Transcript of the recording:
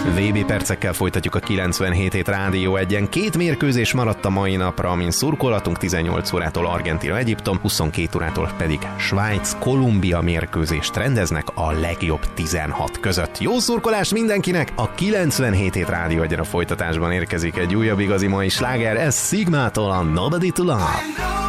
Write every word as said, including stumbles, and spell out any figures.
vé bé percekkel folytatjuk a kilencvenhét hét Rádió egyen. Két mérkőzés maradt a mai napra, amin szurkolatunk tizennyolc órától Argentína, Egyiptom, huszonkét órától pedig Svájc, Kolumbia mérkőzést rendeznek a legjobb tizenhat között. Jó szurkolás mindenkinek! A kilencvenhét hét Rádió egyen a folytatásban érkezik egy újabb igazi mai sláger, ez Sigmától a Nobody to Love.